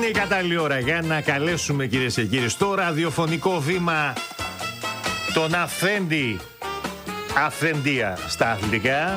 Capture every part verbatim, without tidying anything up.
η κατάλληλη ώρα για να καλέσουμε, κυρίες και κύριοι, στο ραδιοφωνικό βήμα τον αφέντη Αφεντία στα αθλητικά,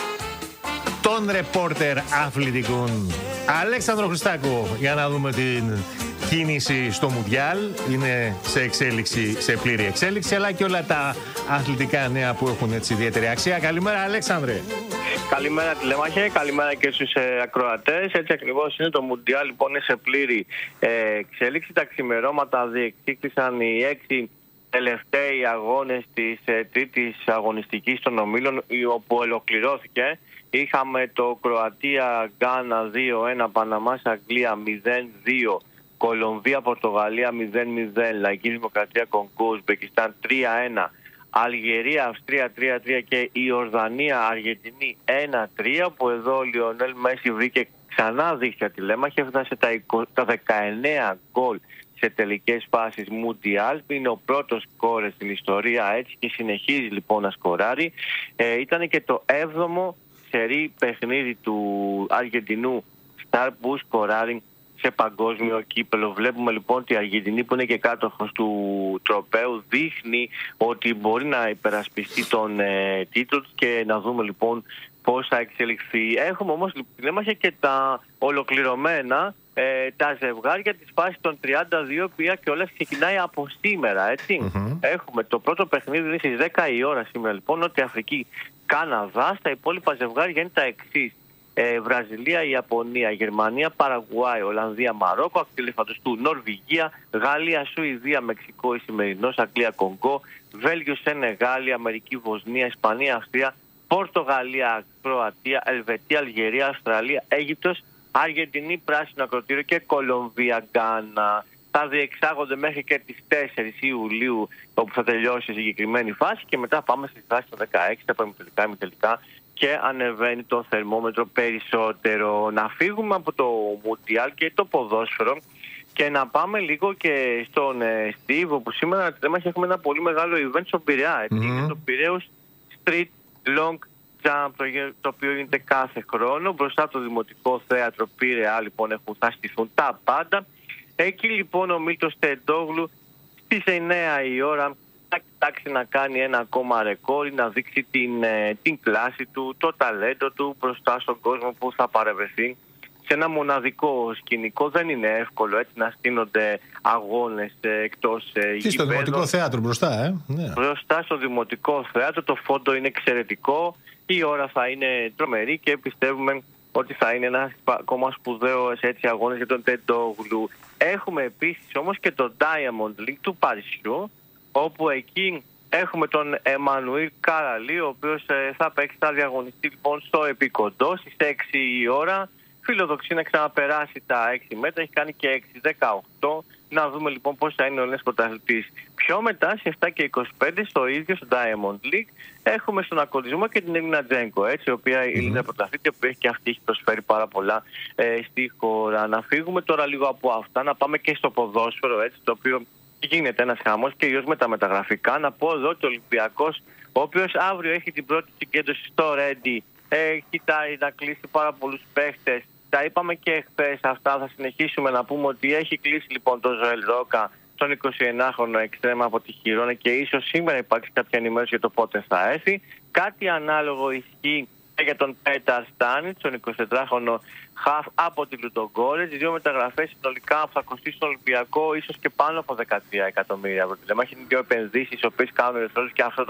τον ρεπόρτερ αθλητικών Αλέξανδρο Χριστάκο, για να δούμε την κίνηση στο Μουντιάλ. Είναι σε εξέλιξη, σε πλήρη εξέλιξη, αλλά και όλα τα αθλητικά νέα που έχουν έτσι ιδιαίτερη αξία. Καλημέρα, Αλέξανδρε. Καλημέρα, τηλέμαχε, καλημέρα και στους ε, ακροατές. Έτσι ακριβώς είναι το Μουντιάλ, λοιπόν, είναι σε πλήρη ε, εξέλιξη. Τα ξημερώματα διεκδίκησαν οι έξι τελευταίοι αγώνες της ε, τρίτης αγωνιστικής των ομίλων, όπου ολοκληρώθηκε. Είχαμε το Κροατία-Γκάνα δύο ένα, Παναμάς-Αγγλία μηδέν δύο, Κολομβία-Πορτογαλία μηδέν μηδέν, Λαϊκή Δημοκρατία Κονγκό, Ουσμπεκιστάν τρία ένα, Αλγερία-Αυστρία τρία τρία και η Ορδανία-Αργεντινή ένα τρία, που εδώ ο Λιονέλ Μέση βρήκε ξανά δίχτυα τηλέμαχη, έφτασε τα δεκαεννέα γκολ σε τελικές φάσεις Μουντιάλ. Είναι ο πρώτος σκόρερ στην ιστορία, έτσι, και συνεχίζει λοιπόν να σκοράρει. Ε, ήταν και το έβδομο σερί παιχνίδι του Αργεντινού Σταρ που σκοράρει σε παγκόσμιο κύπελο. Βλέπουμε λοιπόν ότι η Αργεντινή, που είναι και κάτοχος του τροπαίου, δείχνει ότι μπορεί να υπερασπιστεί τον ε, τίτλο, και να δούμε λοιπόν πώς θα εξελιχθεί. Έχουμε όμως, λέμε, και τα ολοκληρωμένα ε, τα ζευγάρια της φάσης των τριάντα δύο, που και όλα ξεκινάει από σήμερα, έτσι. Mm-hmm. Έχουμε το πρώτο παιχνίδι, είναι στις δέκα η ώρα σήμερα, λοιπόν, Νότια Αφρική Καναδά. Στα υπόλοιπα ζευγάρια είναι τα εξής: ε, Βραζιλία, Ιαπωνία, Γερμανία, Παραγουάη, Ολλανδία, Μαρόκο, Ακτιλεφαντοστού, Νορβηγία, Γαλλία, Σουηδία, Μεξικό, Ισημερινός, Αγγλία, Κονγκό, Βέλγιο, Σενεγάλη, Αμερική, Βοσνία, Ισπανία, Αυστρία, Πορτογαλία, Κροατία, Ελβετία, Αλγερία, Αυστραλία, Αίγυπτος, Αργεντινή, Πράσινο Ακροτήριο και Κολομβία, Γκάνα. Θα διεξάγονται μέχρι και τις τέσσερις Ιουλίου, όπου θα τελειώσει η συγκεκριμένη φάση, και μετά πάμε στη φάση των δεκαέξι, τα προημιτελικά, ημιτελικά, και ανεβαίνει το θερμόμετρο περισσότερο. Να φύγουμε από το Μουντιάλ και το ποδόσφαιρο και να πάμε λίγο και στον ε, Steve, όπου σήμερα έχουμε ένα πολύ μεγάλο event στον Πειραιά. Mm-hmm. Είναι το Πειραίος Street Long Jump, το οποίο γίνεται κάθε χρόνο μπροστά από το Δημοτικό Θέατρο Πειραιά. Λοιπόν, έχουν, θα στηθούν τα πάντα. Εκεί λοιπόν ο Μίλτος Τεντόγλου στις εννέα η ώρα θα κοιτάξει να κάνει ένα ακόμα ρεκόρ, να δείξει την, την κλάση του, το ταλέντο του μπροστά στον κόσμο που θα παρευρεθεί σε ένα μοναδικό σκηνικό. Δεν είναι εύκολο, έτσι, να στείνονται αγώνες εκτός γηπέδου. Και στο Δημοτικό Θέατρο μπροστά, ε. Ναι. Μπροστά στο Δημοτικό Θέατρο, το φόντο είναι εξαιρετικό, η ώρα θα είναι τρομερή και πιστεύουμε ότι θα είναι ένα ακόμα σπουδαίο έτσι αγώνες για τον Τεντόγλου. Έχουμε επίσης όμως και το Diamond League του Παρισιού, όπου εκεί έχουμε τον Εμμανουήλ Καραλή, ο οποίος ε, θα παίξει, θα διαγωνιστεί λοιπόν στο Επικοντό στις έξι η ώρα. Φιλοδοξεί να ξαναπεράσει τα έξι μέτρα, έχει κάνει και έξι δεκαοκτώ. Να δούμε λοιπόν πώς θα είναι ο νέος πρωταθλητής. Πιο μετά, στις επτά και είκοσι πέντε, στο ίδιο στο Diamond League, έχουμε στον ακολουθισμό και την Ελίνα Τζένκο, έτσι, η οποία mm-hmm. είναι πρωταθλήτρια, που έχει και αυτή έχει προσφέρει πάρα πολλά ε, στη χώρα. Να φύγουμε τώρα λίγο από αυτά, να πάμε και στο ποδόσφαιρο, έτσι, το οποίο γίνεται ένας χαμός, κυρίως με τα μεταγραφικά. Να πω εδώ ότι ο Ολυμπιακός, ο οποίος αύριο έχει την πρώτη συγκέντρωση στο Ρέντι, ε, κοιτάει να κλείσει πάρα πολλούς παίχτες. Τα είπαμε και χθες αυτά, θα συνεχίσουμε να πούμε ότι έχει κλείσει λοιπόν τον Ζωέλ Ρόκα, τον εικοσιενάχρονο εξτρέμα από τη Χιρόνα, και ίσως σήμερα υπάρξει κάποια ενημέρωση για το πότε θα έρθει. Κάτι ανάλογο ισχύει και για τον Πέταρ Στάνιτς, τον εικοσιτετράχρονο χαφ από τη Λουντογκόρετς. Δύο μεταγραφές συνολικά που θα κοστίσουν στον Ολυμπιακό ίσως και πάνω από δεκατρία εκατομμύρια ευρώ. Δηλαδή, είναι δύο επενδύσεις οι οποίες κάνουν ελευθερώσεις, και αυτό